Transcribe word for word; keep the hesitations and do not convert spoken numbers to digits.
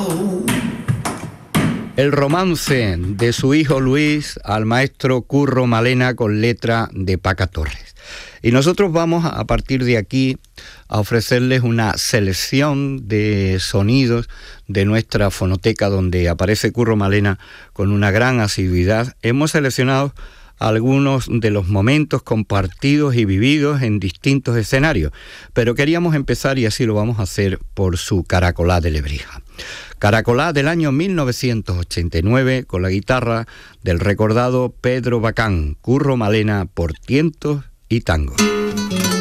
El romance de su hijo Luis al maestro Curro Malena con letra de Paca Torres. Y nosotros vamos a partir de aquí a ofrecerles una selección de sonidos de nuestra fonoteca donde aparece Curro Malena con una gran asiduidad. Hemos seleccionado algunos de los momentos compartidos y vividos en distintos escenarios, pero queríamos empezar, y así lo vamos a hacer, por su Caracolá de Lebrija. Caracolá del año mil novecientos ochenta y nueve, con la guitarra del recordado Pedro Bacán, Curro Malena por tientos y tango.